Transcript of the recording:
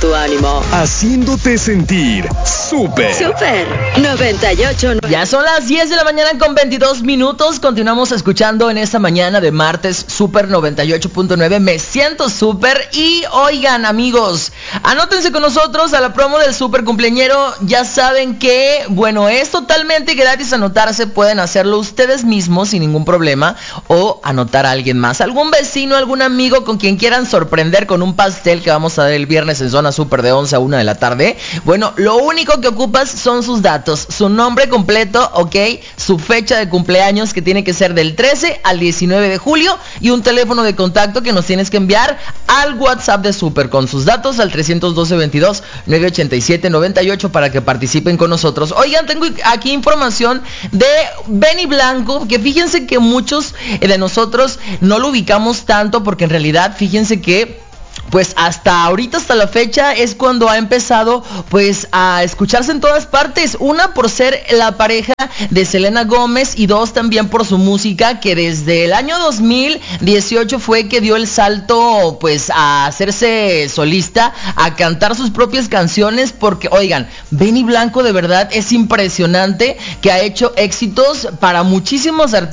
tu ánimo. Haciéndote sentir súper. Súper 98. Ya son las 10 de la mañana con 22 minutos. Continuamos escuchando en esta mañana de martes Súper 98.9. Me siento súper. Y oigan, amigos, anótense con nosotros a la promo del Súper Cumpleañero. Ya saben que, bueno, es totalmente gratis anotarse. Pueden hacerlo ustedes mismos sin ningún problema. O anotar a alguien más. Algún vecino, algún amigo con quien quieran sorprender con un pastel que vamos a dar el viernes en Zona Súper de 11 a 1 de la tarde. Bueno, lo único que ocupas son sus datos. Su nombre completo, ok, su fecha de cumpleaños, que tiene que ser del 13 al 19 de julio, y un teléfono de contacto que nos tienes que enviar al WhatsApp de Súper con sus datos al 312-22-987-98 para que participen con nosotros. Oigan, tengo aquí información de Benny Blanco, que fíjense que muchos de nosotros no lo ubicamos tanto, porque en realidad fíjense que pues hasta ahorita, hasta la fecha, es cuando ha empezado pues a escucharse en todas partes. Una, por ser la pareja de Selena Gómez, y dos, también por su música, que desde el año 2018 fue que dio el salto pues a hacerse solista, a cantar sus propias canciones. Porque oigan, Benny Blanco de verdad es impresionante, que ha hecho éxitos para muchísimos artistas